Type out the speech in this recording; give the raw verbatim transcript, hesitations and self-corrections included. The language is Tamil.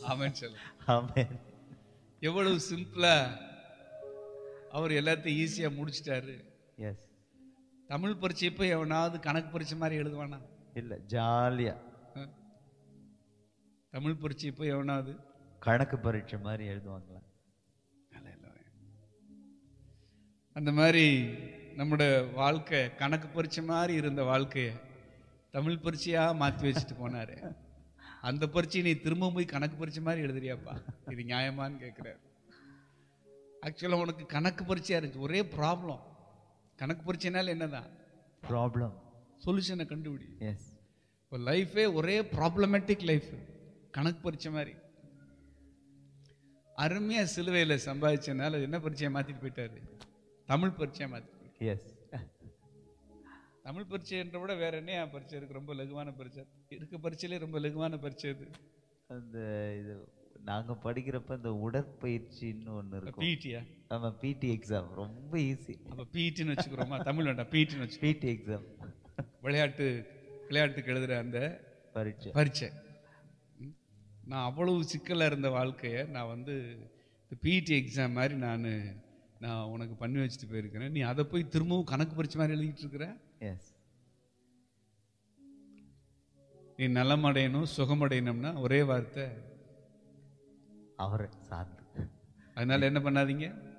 ஆமென் சொல்லு. ஆமென். எவ்வளவு சிம்பிளா அவர் எல்லாத்தையும் ஈஸியா முடிச்சிட்டாரு. எஸ். தமிழ் பரீட்சை போய் எவனாவது கணக்கு பரீட்சை மாதிரி எழுதுவானா? இல்ல, ஜாலியா தமிழ் பரீட்சை போய் எவனாவது கணக்கு பரீட்சை மாதிரி எழுதுவாங்களா? அந்த மாதிரி நம்முடைய வாழ்க்கை கணக்கு பரீட்சை மாதிரி இருந்த வாழ்க்கைய தமிழ் பரீட்சையா மாத்தி வச்சுட்டு போனாரு. அந்த பரீட்சை நீ திரும்ப போய் கணக்கு பரீட்சை மாதிரி எழுதுறியாப்பா, இது நியாயமான்னு கேட்கிறாரு. ஆக்சுவலா உனக்கு கணக்கு பரீட்சையா இருந்துச்சு, ஒரே ப்ராப்ளம். கணக்கு பரீட்சைனால என்னதான் ப்ராப்ளம், சொல்யூஷனை கண்டுபிடி. எஸ். ஒரு லைஃபே ஒரே ப்ராப்ளமேட்டிக் லைஃப், கணக்கு பரீட்சை மாதிரி. அருமையா சிலுவையில சம்பாதிச்சனால என்ன பரீட்சையை மாத்திட்டு போயிட்டாரு, தமிழ் பரீட்சையை மாத்தி. எஸ். தமிழ் பரீட்சைன்ற விட வேற என்ன பரீட்சை இருக்கு? ரொம்ப லகுவான பரீட்சை இருக்க, பரீட்சையிலே ரொம்ப லகுவான பரீட்சை இது. அந்த இது நாங்க படிக்கிறப்ப இந்த உடற்பயிற்சின்னு ஒண்ணு இருக்கும். பிடியா? ஆமா, பிடி எக்ஸாம் ரொம்ப ஈஸி. அப்ப பிடின்னு வச்சுக்கிறோமா? தமிழ் வேண்டாம், பிடின்னு வச்சு. பிடி எக்ஸாம், விளையாட்டு விளையாட்டுக்கு எழுதுற அந்த பரீட்சை பரீட்சை. நான் அவ்வளவு சிக்கலா இருந்த வாழ்க்கைய நான் வந்து பிடி எக்ஸாம் மாதிரி நான் நான் உனக்கு பண்ணி வச்சுட்டு போயிருக்கிறேன். நீ அதை போய் திரும்பவும் கணக்கு பரீட்சை மாதிரி எழுதிட்டு இருக்கிற. எஸ். நீ நலமடையணும் சுகமடையணும்னா ஒரே வார்த்தை, அவரை சார்ந்து. அதனால என்ன பண்ணாதீங்க,